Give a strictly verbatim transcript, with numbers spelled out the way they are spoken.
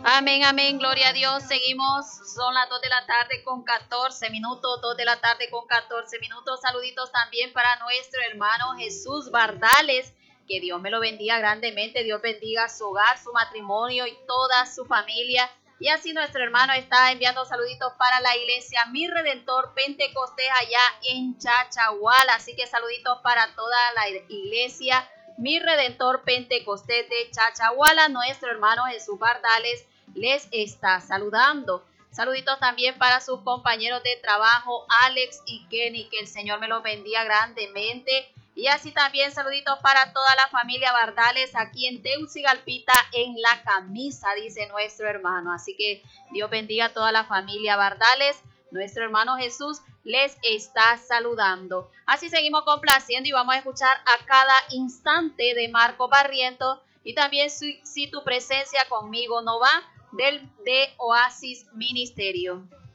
Amén, amén, gloria a Dios. Seguimos, son las dos de la tarde con catorce minutos, dos de la tarde con catorce minutos. Saluditos también para nuestro hermano Jesús Bardales. Que Dios me lo bendiga grandemente, Dios bendiga su hogar, su matrimonio y toda su familia. Y así nuestro hermano está enviando saluditos para la iglesia Mi Redentor Pentecostés allá en Chachahuala. Así que saluditos para toda la iglesia Mi Redentor Pentecostés de Chachahuala. Nuestro hermano Jesús Bardales les está saludando. Saluditos también para sus compañeros de trabajo, Alex y Kenny. Que el Señor me los bendiga grandemente. Y así también saluditos para toda la familia Bardales aquí en Teucigalpita en La Camisa, dice nuestro hermano. Así que Dios bendiga a toda la familia Bardales. Nuestro hermano Jesús les está saludando. Así seguimos complaciendo y vamos a escuchar a cada instante de Marco Barrientos. Y también si, si tu presencia conmigo no va, del de Oasis Ministerio.